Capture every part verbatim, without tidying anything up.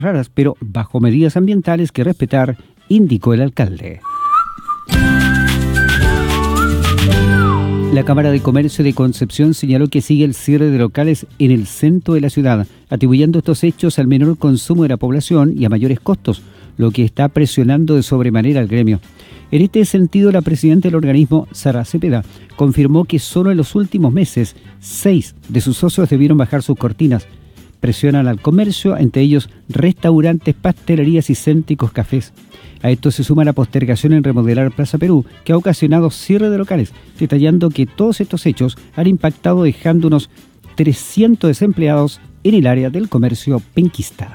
raras, pero bajo medidas ambientales que respetar, indicó el alcalde. La Cámara de Comercio de Concepción señaló que sigue el cierre de locales en el centro de la ciudad, atribuyendo estos hechos al menor consumo de la población y a mayores costos, lo que está presionando de sobremanera al gremio. En este sentido, la presidenta del organismo, Sara Cepeda, confirmó que solo en los últimos meses, seis de sus socios debieron bajar sus cortinas. Presionan al comercio, entre ellos restaurantes, pastelerías y céntricos cafés. A esto se suma la postergación en remodelar Plaza Perú, que ha ocasionado cierre de locales, detallando que todos estos hechos han impactado dejando unos trescientos desempleados en el área del comercio penquista.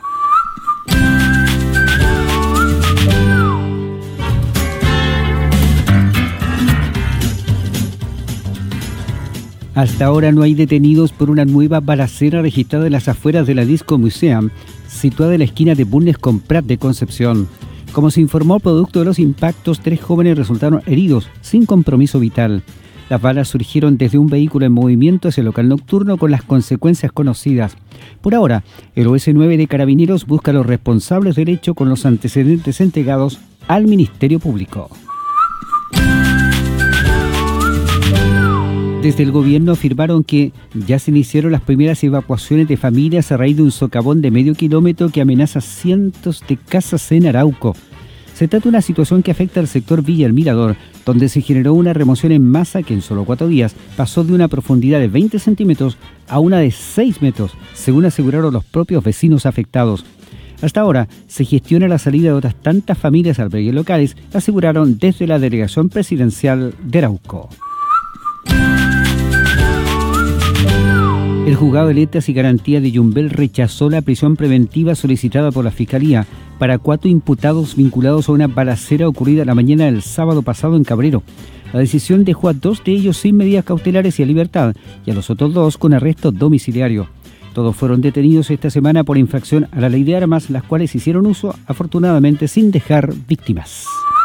Hasta ahora no hay detenidos por una nueva balacera registrada en las afueras de la Disco Museum, situada en la esquina de Bulnes con Prat de Concepción. Como se informó, producto de los impactos, tres jóvenes resultaron heridos, sin compromiso vital. Las balas surgieron desde un vehículo en movimiento hacia el local nocturno con las consecuencias conocidas. Por ahora, el O S nueve de Carabineros busca a los responsables del hecho con los antecedentes entregados al Ministerio Público. Desde el gobierno afirmaron que ya se iniciaron las primeras evacuaciones de familias a raíz de un socavón de medio kilómetro que amenaza cientos de casas en Arauco. Se trata de una situación que afecta al sector Villa El Mirador, donde se generó una remoción en masa que en solo cuatro días pasó de una profundidad de veinte centímetros a una de seis metros, según aseguraron los propios vecinos afectados. Hasta ahora se gestiona la salida de otras tantas familias al albergues locales, aseguraron desde la delegación presidencial de Arauco. El juzgado de letras y garantía de Yumbel rechazó la prisión preventiva solicitada por la Fiscalía para cuatro imputados vinculados a una balacera ocurrida la mañana del sábado pasado en Cabrero. La decisión dejó a dos de ellos sin medidas cautelares y a libertad, y a los otros dos con arresto domiciliario. Todos fueron detenidos esta semana por infracción a la ley de armas, las cuales hicieron uso, afortunadamente, sin dejar víctimas.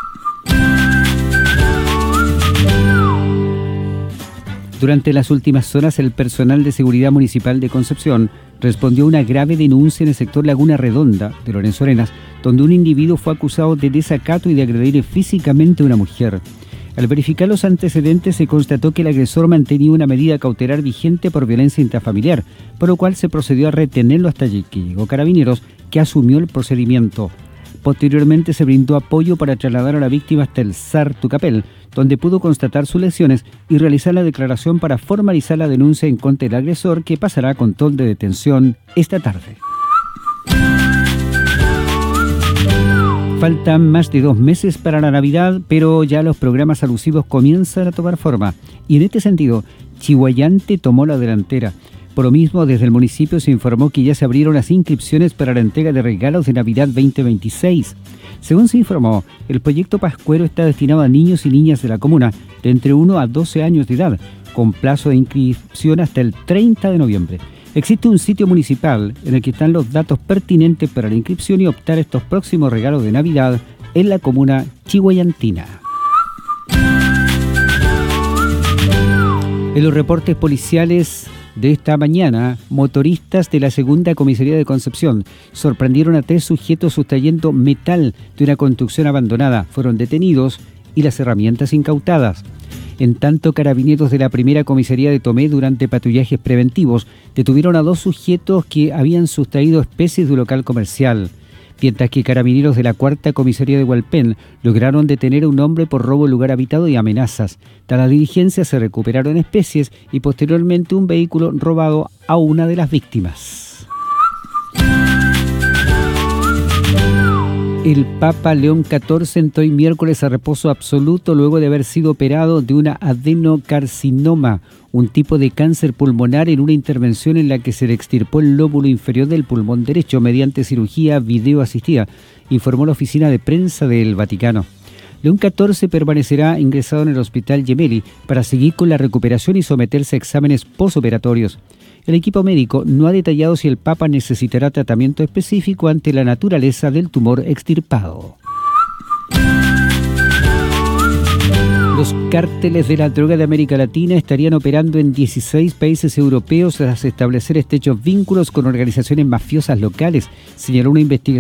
Durante las últimas horas, el personal de seguridad municipal de Concepción respondió a una grave denuncia en el sector Laguna Redonda de Lorenzo Arenas, donde un individuo fue acusado de desacato y de agredir físicamente a una mujer. Al verificar los antecedentes, se constató que el agresor mantenía una medida cautelar vigente por violencia intrafamiliar, por lo cual se procedió a retenerlo hasta que llegó Carabineros, que asumió el procedimiento. Posteriormente se brindó apoyo para trasladar a la víctima hasta el S A R Tucapel, donde pudo constatar sus lesiones y realizar la declaración para formalizar la denuncia en contra del agresor, que pasará a control de detención esta tarde. Faltan más de dos meses para la Navidad, pero ya los programas alusivos comienzan a tomar forma. Y en este sentido, Chihuayante tomó la delantera. Por lo mismo, desde el municipio se informó que ya se abrieron las inscripciones para la entrega de regalos de Navidad veinte veintiséis. Según se informó, el proyecto Pascuero está destinado a niños y niñas de la comuna de entre uno a doce años de edad, con plazo de inscripción hasta el treinta de noviembre. Existe un sitio municipal en el que están los datos pertinentes para la inscripción y optar estos próximos regalos de Navidad en la comuna chihuayantina. En los reportes policiales de esta mañana, motoristas de la segunda comisaría de Concepción sorprendieron a tres sujetos sustrayendo metal de una construcción abandonada. Fueron detenidos y las herramientas incautadas. En tanto, carabineros de la primera comisaría de Tomé, durante patrullajes preventivos, detuvieron a dos sujetos que habían sustraído especies de un local comercial. Mientras que carabineros de la cuarta comisaría de Hualpén lograron detener a un hombre por robo en lugar habitado y amenazas. Tras la diligencia se recuperaron especies y posteriormente un vehículo robado a una de las víctimas. El Papa León catorce entró hoy miércoles a reposo absoluto luego de haber sido operado de una adenocarcinoma, un tipo de cáncer pulmonar, en una intervención en la que se le extirpó el lóbulo inferior del pulmón derecho mediante cirugía videoasistida, informó la oficina de prensa del Vaticano. León catorce permanecerá ingresado en el Hospital Gemelli para seguir con la recuperación y someterse a exámenes posoperatorios. El equipo médico no ha detallado si el Papa necesitará tratamiento específico ante la naturaleza del tumor extirpado. Los cárteles de la droga de América Latina estarían operando en dieciséis países europeos tras establecer estrechos vínculos con organizaciones mafiosas locales, señaló una investigación